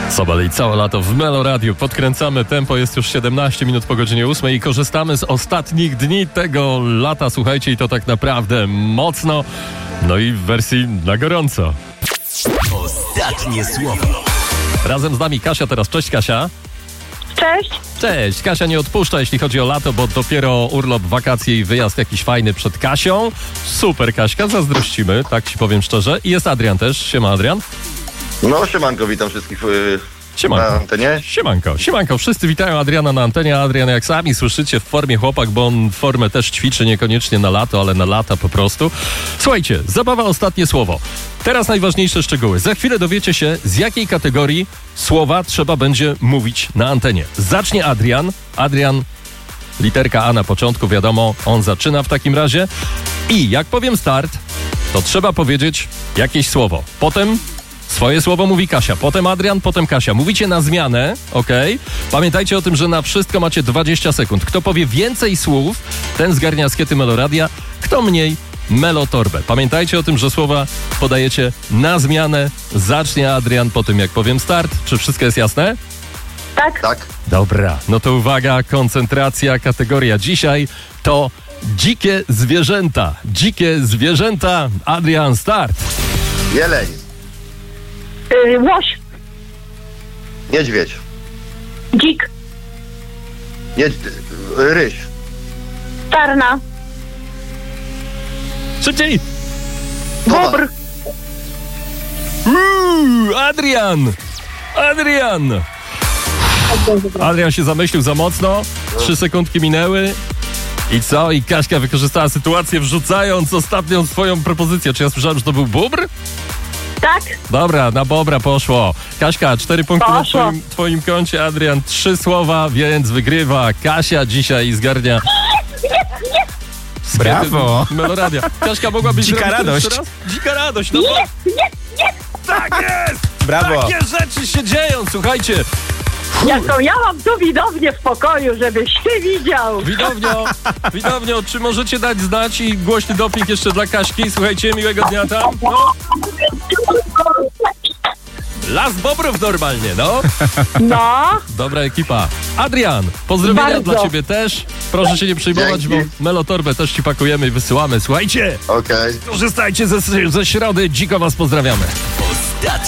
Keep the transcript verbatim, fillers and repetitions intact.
Sobal i całe lato w Melo Radio. Podkręcamy tempo, jest już siedemnaście minut po godzinie ósmej i korzystamy z ostatnich dni tego lata. Słuchajcie, i to tak naprawdę mocno, no i w wersji na gorąco. Ostatnie słowo. Razem z nami Kasia teraz. Cześć, Kasia. Cześć. Cześć. Kasia nie odpuszcza, jeśli chodzi o lato, bo dopiero urlop, wakacje i wyjazd jakiś fajny przed Kasią. Super, Kaśka, zazdrościmy, tak ci powiem szczerze. I jest Adrian też. Siema, Adrian. No, siemanko, witam wszystkich yy, Siemanko. na antenie. Siemanko, siemanko. Wszyscy witają Adriana na antenie. Adrian, jak sami słyszycie, w formie chłopak, bo on formę też ćwiczy, niekoniecznie na lato, ale na lata po prostu. Słuchajcie, zabawa ostatnie słowo. Teraz najważniejsze szczegóły. Za chwilę dowiecie się, z jakiej kategorii słowa trzeba będzie mówić na antenie. Zacznie Adrian. Adrian, literka A na początku, wiadomo, on zaczyna w takim razie. I jak powiem start, to trzeba powiedzieć jakieś słowo. Potem swoje słowo mówi Kasia, potem Adrian, potem Kasia. Mówicie na zmianę, okej? Okay? Pamiętajcie o tym, że na wszystko macie dwadzieścia sekund. Kto powie więcej słów, ten zgarnia skiety Meloradia. Kto mniej, Melotorbę. Pamiętajcie o tym, że słowa podajecie na zmianę. Zacznie Adrian po tym, jak powiem start. Czy wszystko jest jasne? Tak. Tak. Dobra, no to uwaga, koncentracja. Kategoria dzisiaj to dzikie zwierzęta. Dzikie zwierzęta. Adrian, start. Jeleń, Yy, łoś. niedźwiedź, Dzik. niedź... ryś, Czarna. Szybciej. Bobr. Uuu, Adrian! Adrian! Adrian się zamyślił za mocno. Trzy sekundki minęły. I co? I Kaśka wykorzystała sytuację, wrzucając ostatnią swoją propozycję. Czy ja słyszałem, że to był bóbr? Tak. Dobra, na bobra poszło. Kaśka, cztery punkty na Poszło. twoim, twoim koncie. Adrian, trzy słowa, więc wygrywa Kasia dzisiaj zgarnia... Brawo. Meloradia. Kaśka, mogłabyś Dzika zrobić to radość. jeszcze raz? Dzika radość. No Nie, to... nie, nie. Tak jest! Brawo. Takie rzeczy się dzieją, słuchajcie. Jaką ja mam tu widownię w pokoju, żebyś ty widział. Widownio, widownio, czy możecie dać znać i głośny doping jeszcze dla Kaśki? Słuchajcie, miłego dnia tam. No. Las bobrów normalnie, no. No. Dobra ekipa. Adrian, pozdrowienia Bardzo. dla ciebie też. Proszę się nie przejmować, bo Dzięki. Melotorbę też ci pakujemy i wysyłamy. Słuchajcie, okej. korzystajcie ze, ze środy. Dziko was pozdrawiamy. Ostatnie